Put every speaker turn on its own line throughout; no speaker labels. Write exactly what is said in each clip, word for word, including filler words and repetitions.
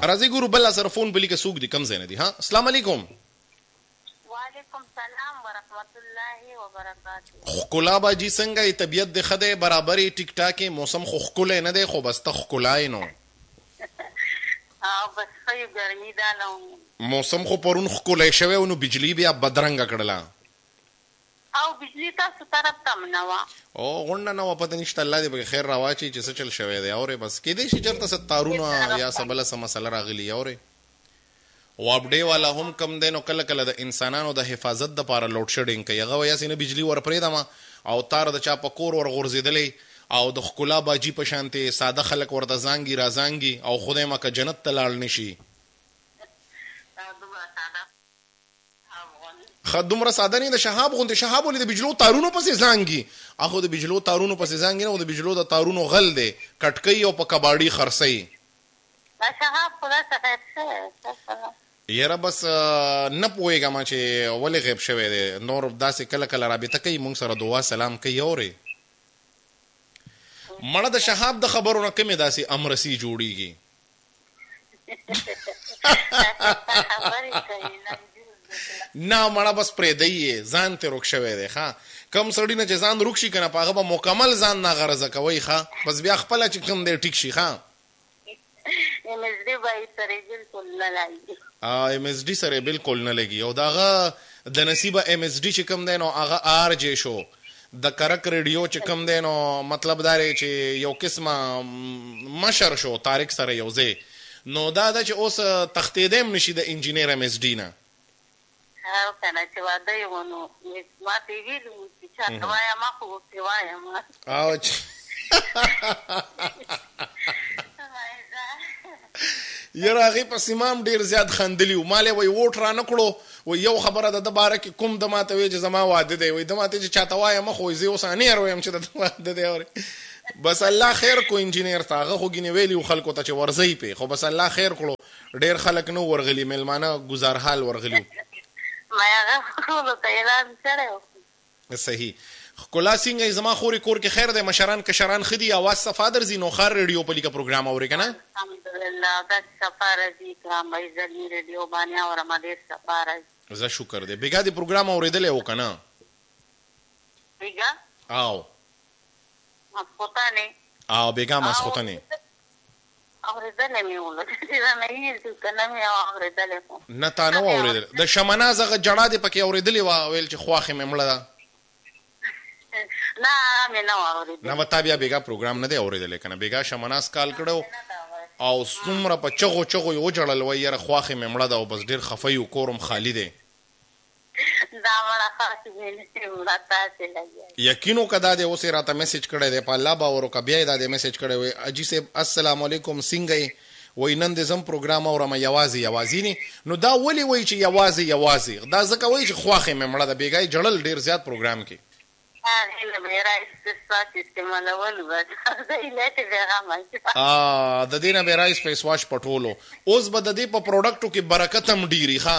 راځي ګورو بل سره فون بلی کې سوق دي کم زنه دي. ها السلام علیکم.
وعلیکم السلام ورحمت الله وبرکاته.
خکلا باجی څنګه طبیعت د خده برابرې ټیک ټاکې موسم خو خکله نه دی خو بس ته خکلای نو
او بس خو ګرمي ده نو
موسم خو پرون خکله شوی نو بجلی بیا بدرنګ کړلا
او بجلی تاسو طرف تم نه وا
او غونډه نو پته نشته الله دې به خیر راواچي چې څه چل شوی دی اوره بس کې دې شي چرته ستارونه یا سبله سم مسله راغلی اوره او اپډې والا هم کم دینو کله کله د انسانانو د حفاظت د لپاره لوډ شیډینګ کوي هغه ویا سینه بجلی ور پرې دما او تار د چا په کور ور غورځیدلې او د خکلا باجی په شانته ساده خلک ورته زانګي رازانګي او خدای مکه جنت ته لاړ نشي خدومره ساده نه د شهاب غوند شهاب ولې د بجلو تارونو پسې زانګي اخو د بجلو تارونو پسې زانګي نه د بجلو د تارونو غل دی کټکۍ او په کباړی خرسي
دا شهاب خدا څخه
یاره بس نه پوهېږم چې ولې غیب شوی دی نور داسې کله کله رابطه کوي مونږ سره دعا سلام کوي اورې مړه د شهاب د خبرو نه کمې داسې امرسي جوړیږي نه مړه بس پرېدی یې ځان ته روک شوی دی ښه کم سړي نه چې ځان روک شي که نه په هغه به مکمل ځان ناغرضه کوئ ښه بس بیا خپله چې کوم دی ټیک شي ښه
ایم ایس ډي به یې سره بلکل نه لګي
ایم ایس ډي سره بلکل نه لګي او د هغه د نصیبه ایم ایس ډي چې کوم دی نو هغه آر جې شو د کرک ریډیو چې کوم دی نو مطلب دا دی چې یو قسمه مشر شو طارق سره یو ځای نو دا ده چې اوس تښتېدی هم نشي د انجینر ایم ایس ډي نه
او کنه چې واده یې و نو ما ته یې ویلي وو چې چاته وایم خو ورته وایم
او یاره هغې پسې ما هم ډېر زیات خندلي وو ما وی ووټ را نه کړو وی یو خبره ده د باره کې کوم د ماته وی چې زما واده دی وی د ماته چې چاته وایم خو زه اوس انیر ویم چې د واده دی اورې بس الله خیر کو انجینر ته هغه خو ګینې ویلي وو خلکو ته چې ورځئ پې خو بس الله خیر کړو ډېر خلک نه ورغلي میلمانه ګزارحال ورغلي
ما هغه ټولو ته اعلان کړی و
صحیح ښکلا څنګه زما خورې کور کې خیر دی مشران کشران ښه دي اواز صفا درځي نو خار ریډیو په لیکه پروګرام اورې که نه
الحمدلله داسې صفا راځي ګرامۍ زلمي ریډیو باندې اورم ډېر صفا راځي
زه شکر دی بیګا دې پروګرام اورېدلی و که نه
بیګا
او
ماسخوتنې
او بیګا ماسخوتنې
اورېدلی مې و نه هېر که نه مې اورېدلی خو
نه تا نه و اورېدلی د شمناز هغه جړا دې پکې اورېدلې وه ویل چې خواښې مې مړه ده
نه هغه مې نه و اورېدلی
نه به تا بیا بیګا پروګرام نه دی اورېدلی که نه بیګا شمناز کال کړی او څومره په چغو چغو یې وجړل وایي یاره خواښې مې مړه ده او بس ډېر خفه یو کورم خالي دی
دا مړه خاصې مې نه مړه تاسې لګیا
یقین وکړه دا دی اوس یې راته میسج کړی دی په الله باور وکړه بیا یې دا دی میسج کړی وی اجي صاحب السلام علیکم څنګه یې وایي نن دې زم پروګرام اورم یوازې یوازې نه نو دا ولې وایي چې یوازې یوازې دا ځکه وایي چې خواښې مې مړه ده بیګا یې جړل ډېر زیات پروګرام کې د دې نه به رایس فیس واش پټولو اوس به د دې په پروډکټو کې برکت هم ډېري ښه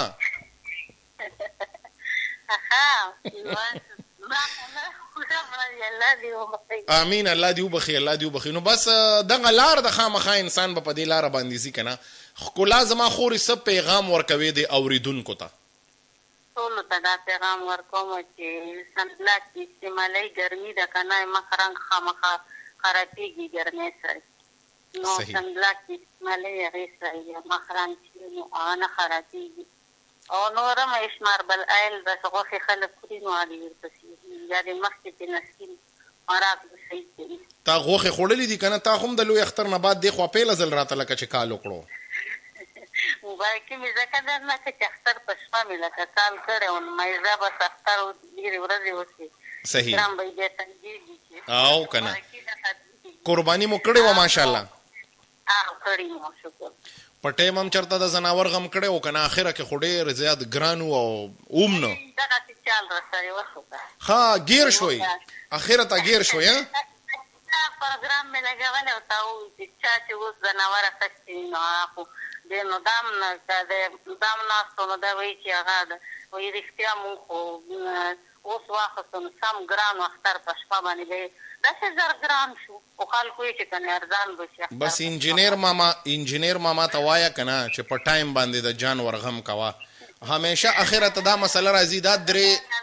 امین الله دې وبخي الله دې وبخي نو بس دغه لار د خامخا انسان به په دې لاره باندې ځي که نه ښکلا زما خورې څه پیغام ورکوي د اورېدونکو ته
ټولو ته دا پیغام ورکوم چې سنبلاک استعمالوي ګرمي ده که نه مخ رنګ خامخا خرابېږي ګرمۍ سره نو سنبلاک استعمالوي هغې سره مخ رنګ چې نو هغه نه خرابېږي او نور هم اشماربل آیل بس غوښې خلک خوري نو هغې ورپسې یا د مخ کې د نسکین خوراک به صحیح کوي
تا غوښې خوړلې دي که نه تا هم د لوی اختر نه بعد دې خوا پیله ځل راته لکه چې کال وکړو
موبایل کې مې ځکه درنه که چې اختر په شپه مې لکه کال کړی و نو مایزه بس اختر ډېرې ورځې وسې
صحیح
ګرام به یې بیا تنګېږي چې
او که نه قرباني مو کړې وه ماشاءالله
او کړې مو شکر
په ټایم هم چېرته د ځناور غم کړی و که نه اخره کې خو ډېر زیات ګران و او اوم نه
دغسې چال راسره وشو که
ښه ګیر شوئ اخره ته ګیر شوئ
پروګرام مې لګولی او تا ووایي چې چا چې اوس ځناور اخیستي وي نو هغه خو دی نو دام نه که دی دام ناستو نو دا وایي چې هغه ده وایي رښتیا مونږ خو اوس واخستو نو سم ګران اختر په شپه باندې به داسې زر ګران شو خو خلکو یې چې کنه ارزان به شي
بس انجینیر ماما انجینیر ماما ته وایا کنه چې په ټایم باندې د جان ورغم کوا همیشه اخره ته دا مسله راځي دا درې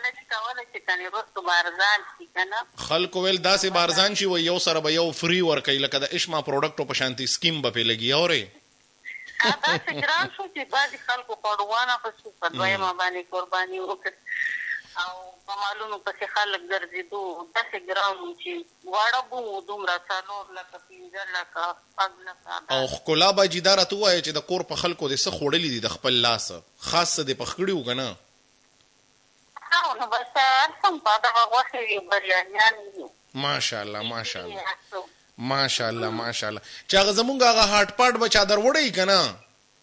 خلکو ویل داسې بارزان شي و یو سره به یو فری ورکوي لکه د اشما پروډکټو په شانتي سکیم به پې لګي اورې
داسې ګران شو چې بعضې خلکو خوړو وانخستو په دویمه باندې قرباني وکړ او په مالونو پسې خلک ګرځېدو داسې ګران و چې واړه به وو دومره څلور لکه پنځه لکه شپږ لکه
او ښکلا باجي دا راته ووایه چې د کور په خلکو دې څه خوړلي دي د خپل لاسه خاص څه دې پخ کړي وو که نه
نو بس هرڅوم په دغه غوښې وي بریانیان وي
ماشاءالله ماشاءالله ماشاءالله ماشاءالله چې هغه زمونږ هغه هاټ پاټ به چادر وړی که نه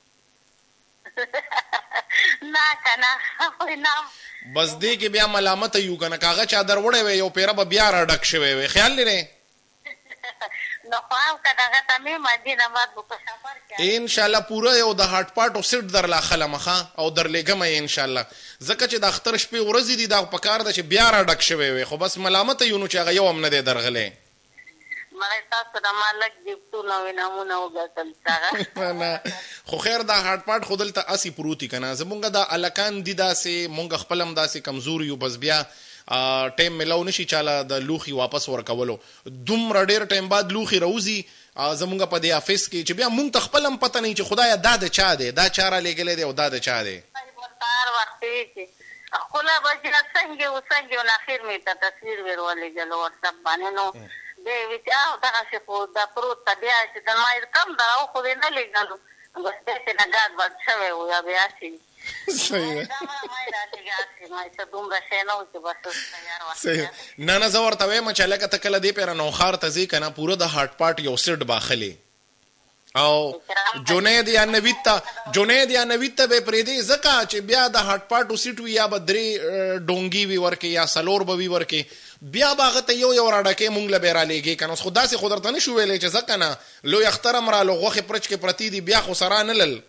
نه که نه نه
بس دې کې بیا ملامته یو که نه که هغه چادر وړی وی یو پیره به بیا را ډک شوی وی خیال لرې
نو خو هم که دغه ته مې مدینه بعد به په سفر کې
انشاءالله پوره یو د هاټ پاټو سیټ در لا خلم ښه او در لېږم یې انشاءالله ځکه چې د اختر شپې ورځې دي دا په کار ده چې بیا را ډک شوی وی خو بس ملامته یو نو چې هغه یو هم نه دی درغلی
مړی تاسو د ما لږ ګفټونه وې نمونه وګټل هغه
خو خیر دا هاټ پاټ خو دلته اسې پروت که نه زمونږ دا الکان دي داسې مونږ خپل هم داسې کمزور یو بس بیا ټایم میلاو نشي چاله د لوښي واپس ورکولو دومره ډېر ټایم بعد لوښي راوځي زمونږ په دې افیس کې چې بیا مونږ ته خپل هم پته نه چې خدایه دا د چا دی دا چا را لېږلی دی او دا د چا دی
هر وخت یې چې ښکلا به چې څنګه و څنګه و اخر مې ته تصویر ور ولېږلو وټساپ باندې نو دی وی چې او دغسې خو دا پروت ته بیا چې د ما کم ده او خو دې نه لېږلو بس داسې نه ګاډ بډ شوی و یا بیا چې
نه نه زه ورته وایم چې لکه ته کله دې پیره نوښار ته ځې که نه پوره د هاټ پاټ یو سیټ باخلې او جنید یا نوید ته جنید یا نوید ته به پرېږدې ځکه چې بیا د هاټ پاټو سیټ وي یا به درې ډونګي وي ورکې یا څلور به وي ورکې بیا به هغه ته یو یو راډکې مونږ له به رالیږې که نه اوس خو داسې خو درته نه شو ویلی چې ځکه نه لوی اختر هم رالو غوښې پرچ کې پرتې دي بیا خو سره نه لل